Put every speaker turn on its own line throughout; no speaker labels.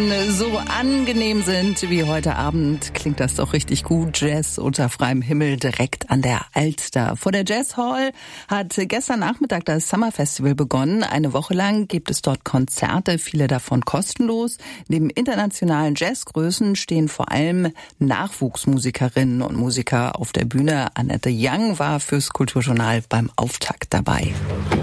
Sommerferien so angenehm sind wie heute Abend, klingt das doch richtig gut. Jazz unter freiem Himmel direkt an der Alster. Vor der Jazz Hall hat gestern Nachmittag das Summer Festival begonnen. Eine Woche lang gibt es dort Konzerte, viele davon kostenlos. Neben internationalen Jazzgrößen stehen vor allem Nachwuchsmusikerinnen und Musiker auf der Bühne. Annette Young war fürs Kulturjournal beim Auftakt dabei.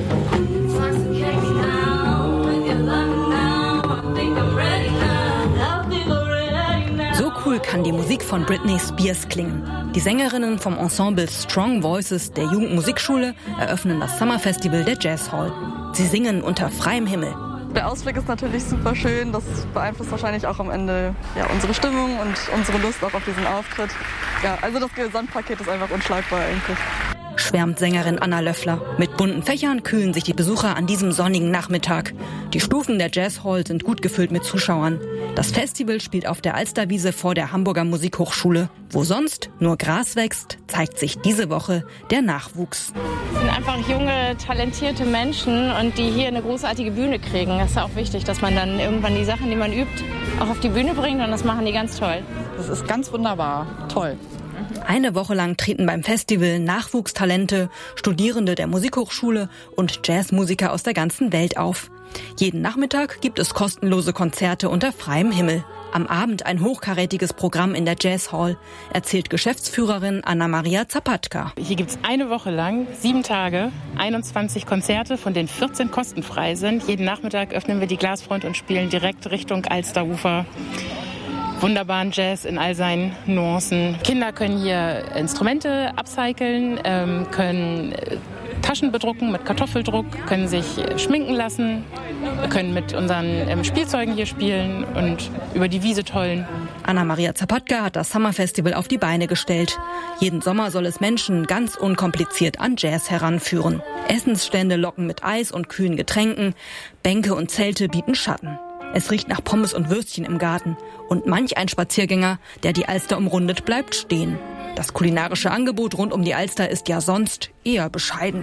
Cool kann die Musik von Britney Spears klingen. Die Sängerinnen vom Ensemble Strong Voices der Jugendmusikschule eröffnen das Summer Festival der Jazz Hall. Sie singen unter freiem Himmel.
Der Ausblick ist natürlich super schön. Das beeinflusst wahrscheinlich auch am Ende unsere Stimmung und unsere Lust auch auf diesen Auftritt. Ja, also das Gesamtpaket ist einfach unschlagbar eigentlich.
Schwärmt Sängerin Anna Löffler. Mit bunten Fächern kühlen sich die Besucher an diesem sonnigen Nachmittag. Die Stufen der Jazz Hall sind gut gefüllt mit Zuschauern. Das Festival spielt auf der Alsterwiese vor der Hamburger Musikhochschule. Wo sonst nur Gras wächst, zeigt sich diese Woche der Nachwuchs.
Es sind einfach junge, talentierte Menschen und die hier eine großartige Bühne kriegen. Das ist ja auch wichtig, dass man dann irgendwann die Sachen, die man übt, auch auf die Bühne bringt und das machen die ganz toll.
Das ist ganz wunderbar, toll.
Eine Woche lang treten beim Festival Nachwuchstalente, Studierende der Musikhochschule und Jazzmusiker aus der ganzen Welt auf. Jeden Nachmittag gibt es kostenlose Konzerte unter freiem Himmel. Am Abend ein hochkarätiges Programm in der Jazz Hall, erzählt Geschäftsführerin Anna-Maria Zapatka.
Hier gibt es eine Woche lang, 7 Tage, 21 Konzerte, von denen 14 kostenfrei sind. Jeden Nachmittag öffnen wir die Glasfront und spielen direkt Richtung Alsterufer. Wunderbaren Jazz in all seinen Nuancen. Kinder können hier Instrumente upcyclen, können Taschen bedrucken mit Kartoffeldruck, können sich schminken lassen, können mit unseren Spielzeugen hier spielen und über die Wiese tollen.
Anna-Maria Zapatka hat das Summer Festival auf die Beine gestellt. Jeden Sommer soll es Menschen ganz unkompliziert an Jazz heranführen. Essensstände locken mit Eis und kühlen Getränken, Bänke und Zelte bieten Schatten. Es riecht nach Pommes und Würstchen im Garten. Und manch ein Spaziergänger, der die Alster umrundet, bleibt stehen. Das kulinarische Angebot rund um die Alster ist ja sonst eher bescheiden.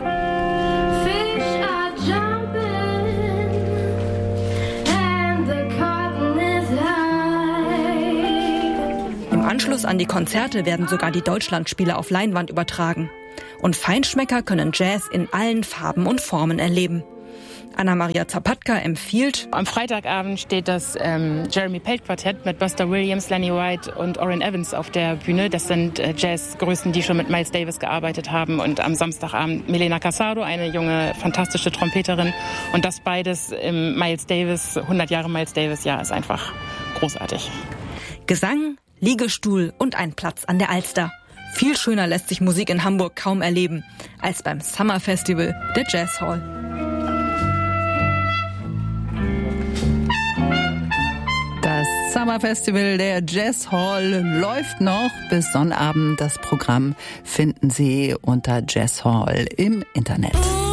Im Anschluss an die Konzerte werden sogar die Deutschlandspiele auf Leinwand übertragen. Und Feinschmecker können Jazz in allen Farben und Formen erleben. Anna-Maria Zapatka empfiehlt:
Am Freitagabend steht das Jeremy Pelt Quartett mit Buster Williams, Lenny White und Orrin Evans auf der Bühne. Das sind Jazzgrößen, die schon mit Miles Davis gearbeitet haben. Und am Samstagabend Milena Casado, eine junge, fantastische Trompeterin. Und das beides im Miles Davis, 100 Jahre Miles Davis, ja, ist einfach großartig.
Gesang, Liegestuhl und ein Platz an der Alster. Viel schöner lässt sich Musik in Hamburg kaum erleben als beim Summer Festival der Jazz Hall.
Das Summer Festival der Jazz Hall läuft noch bis Sonnabend. Das Programm finden Sie unter Jazz Hall im Internet.